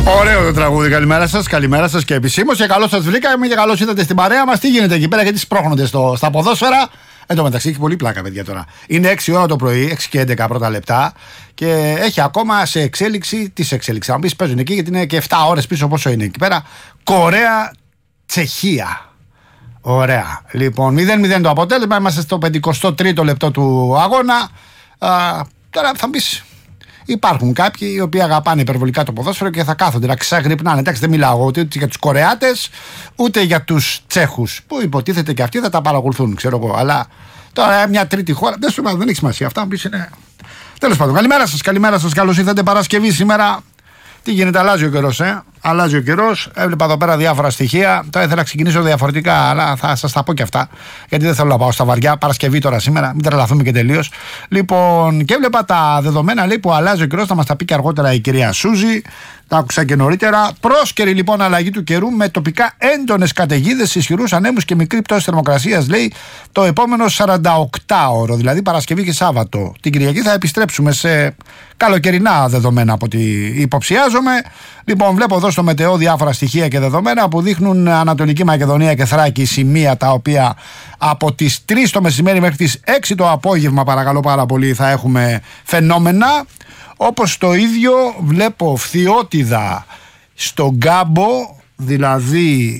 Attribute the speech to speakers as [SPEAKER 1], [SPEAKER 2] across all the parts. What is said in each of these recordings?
[SPEAKER 1] Ωραίο το τραγούδι. Καλημέρα σας και επισήμως. Και καλώς σας βρήκαμε και καλώς ήρθατε στην παρέα μας. Τι γίνεται εκεί πέρα, γιατί σπρώχνονται στα ποδόσφαιρα. Εν τω μεταξύ έχει πολύ πλάκα, παιδιά, τώρα. Είναι 6 ώρα το πρωί, 6 και 11 πρώτα λεπτά. Και έχει ακόμα σε εξέλιξη τις εξέλιξεις. Αν πεις παίζουν εκεί, γιατί είναι και 7 ώρες πίσω πόσο είναι εκεί πέρα. Κορέα, Τσεχία. Ωραία. Λοιπόν, 0-0 το αποτέλεσμα. Είμαστε στο 53ο λεπτό του αγώνα. Τώρα θα μπεις. Υπάρχουν κάποιοι οι οποίοι αγαπάνε υπερβολικά το ποδόσφαιρο και θα κάθονται να ξαγρυπνάνε. Εντάξει, δεν μιλάω ούτε για τους Κορεάτες ούτε για τους Τσέχους που υποτίθεται και αυτοί θα τα παρακολουθούν, ξέρω εγώ. Αλλά τώρα μια τρίτη χώρα. Δεν έχει σημασία. Αυτά μου είναι. Τέλος πάντων, καλημέρα σας. Καλώς ήρθατε Παρασκευή σήμερα. Τι γίνεται, αλλάζει ο καιρός, Αλλάζει ο καιρός. Έβλεπα εδώ πέρα διάφορα στοιχεία. Τώρα ήθελα να ξεκινήσω διαφορετικά, αλλά θα σας τα πω και αυτά. Γιατί δεν θέλω να πάω στα βαριά. Παρασκευή τώρα σήμερα, μην τρελαθούμε και τελείως. Λοιπόν, και έβλεπα τα δεδομένα, λέει, που αλλάζει ο καιρός. Θα μας τα πει και αργότερα η κυρία Σούζη. Τα άκουσα και νωρίτερα. Πρόσκαιρη λοιπόν αλλαγή του καιρού με τοπικά έντονες καταιγίδες, ισχυρούς ανέμους και μικρή πτώση θερμοκρασίας, λέει, το επόμενο 48ωρο, δηλαδή Παρασκευή και Σάββατο. Την Κυριακή θα επιστρέψουμε σε καλοκαιρινά δεδομένα από ό,τι υποψιάζομαι. Λοιπόν, βλέπω εδώ στο Μετεό διάφορα στοιχεία και δεδομένα που δείχνουν Ανατολική Μακεδονία και Θράκη, σημεία τα οποία από τις 3 το μεσημέρι μέχρι τις 6 το απόγευμα, παρακαλώ πάρα πολύ, θα έχουμε φαινόμενα. Όπως το ίδιο βλέπω Φθιώτιδα στον Γκάμπο, δηλαδή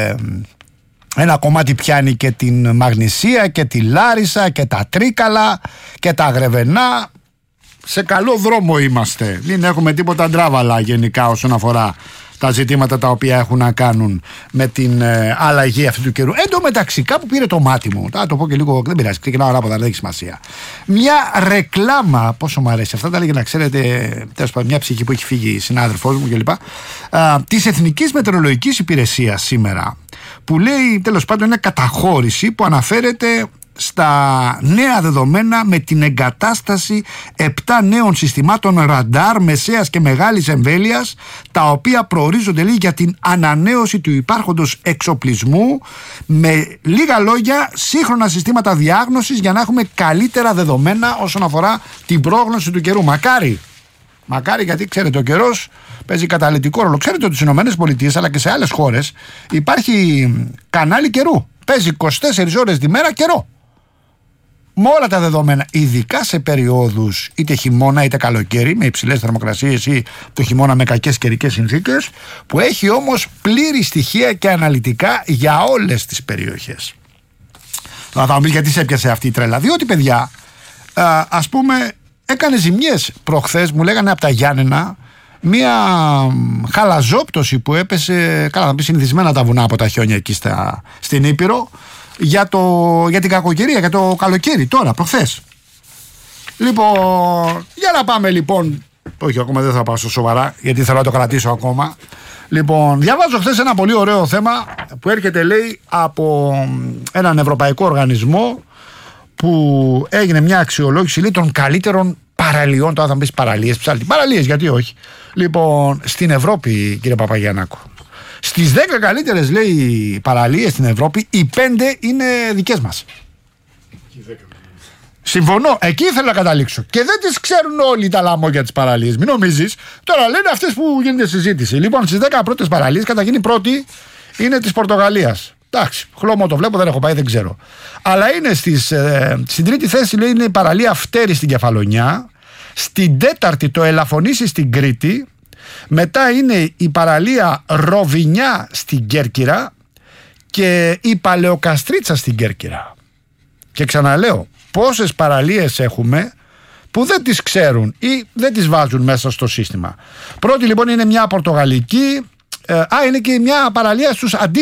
[SPEAKER 1] ένα κομμάτι πιάνει και την Μαγνησία και τη Λάρισα και τα Τρίκαλα και τα Γρεβενά. Σε καλό δρόμο είμαστε. Δεν έχουμε τίποτα ντράβαλα γενικά όσον αφορά τα ζητήματα τα οποία έχουν να κάνουν με την αλλαγή αυτού του καιρού. Εν τω μεταξύ, κάπου πήρε το μάτι μου. Θα το πω και λίγο, δεν πειράζει, ξεκινάω ανάποδα, δεν έχει σημασία. Μια ρεκλάμα, πόσο μου αρέσει αυτά, τα λέγε να ξέρετε, τέλος πάντων, μια ψυχή που έχει φύγει η συνάδελφός μου κλπ. Της Εθνικής Μετεωρολογικής Υπηρεσίας σήμερα, που λέει, τέλος πάντων, είναι καταχώρηση που αναφέρεται στα νέα δεδομένα με την εγκατάσταση 7 νέων συστημάτων ραντάρ μεσαίας και μεγάλης εμβέλειας, τα οποία προορίζονται, λέει, για την ανανέωση του υπάρχοντος εξοπλισμού, με λίγα λόγια σύγχρονα συστήματα διάγνωσης για να έχουμε καλύτερα δεδομένα όσον αφορά την πρόγνωση του καιρού. Μακάρι, γιατί ξέρετε ο καιρός παίζει καταλυτικό ρόλο. Ξέρετε ότι στις ΗΠΑ αλλά και σε άλλες χώρες υπάρχει κανάλι καιρού. Παίζει 24 ώρες τη μέρα καιρό. Με όλα τα δεδομένα, ειδικά σε περιόδους είτε χειμώνα είτε καλοκαίρι, με υψηλές θερμοκρασίες ή το χειμώνα με κακές καιρικές συνθήκες, που έχει όμως πλήρη στοιχεία και αναλυτικά για όλες τις περιοχές. Θα μου πει γιατί σε έπιασε αυτή η τρέλα. Διότι, παιδιά, ας πούμε, έκανε ζημιές προχθές, μου λέγανε από τα Γιάννενα, μία χαλαζόπτωση που έπεσε, καλά θα πει συνηθισμένα τα βουνά από τα χιόνια εκεί στην Ήπειρο, για την κακοκαιρία, για το καλοκαίρι τώρα, προχθές. Λοιπόν, για να πάμε λοιπόν. Όχι, ακόμα δεν θα πάω στο σοβαρά, γιατί θέλω να το κρατήσω ακόμα. Λοιπόν, διαβάζω χθες ένα πολύ ωραίο θέμα που έρχεται, λέει, από έναν ευρωπαϊκό οργανισμό που έγινε μια αξιολόγηση, λέει, των καλύτερων παραλιών. Τώρα θα μου πεις παραλίες, γιατί όχι. Λοιπόν, στην Ευρώπη, κύριε Παπαγιαννάκο. Στις 10 καλύτερες, λέει, παραλίες στην Ευρώπη, οι 5 είναι δικές μας. Συμφωνώ, εκεί ήθελα να καταλήξω. Και δεν τις ξέρουν όλοι τα λαμόγια τις παραλίες. Μην νομίζεις. Τώρα λένε αυτές που γίνεται συζήτηση. Λοιπόν, στις 10 πρώτες παραλίες, καταρχήν η πρώτη είναι της Πορτογαλίας. Εντάξει, χλωμό το βλέπω, δεν έχω πάει, δεν ξέρω. Αλλά είναι στην τρίτη θέση, λέει, είναι η παραλία Φτέρη στην Κεφαλονιά. Στην τέταρτη το Ελαφωνήσι στην Κρήτη. Μετά είναι η παραλία Ροβινιά στην Κέρκυρα και η Παλαιοκαστρίτσα στην Κέρκυρα. Και ξαναλέω, πόσες παραλίες έχουμε που δεν τις ξέρουν ή δεν τις βάζουν μέσα στο σύστημα. Πρώτη λοιπόν είναι μια πορτογαλική, είναι και μια παραλία στους